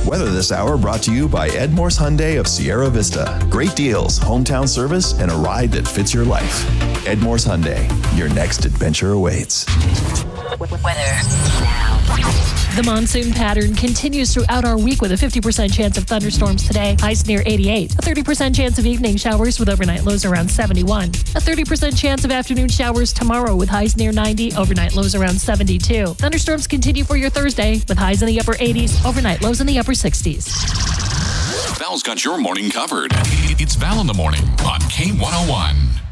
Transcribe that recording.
Weather this hour brought to you by Ed Morse Hyundai of Sierra Vista. Great deals, hometown service, and a ride that fits your life. Ed Morse Hyundai, your next adventure awaits. Weather now. The monsoon pattern continues throughout our week with a 50% chance of thunderstorms today, highs near 88. A 30% chance of evening showers with overnight lows around 71. A 30% chance of afternoon showers tomorrow with highs near 90, overnight lows around 72. Thunderstorms continue for your Thursday with highs in the upper 80s, overnight lows in the upper 60s. Val's got your morning covered. It's Val in the Morning on K101.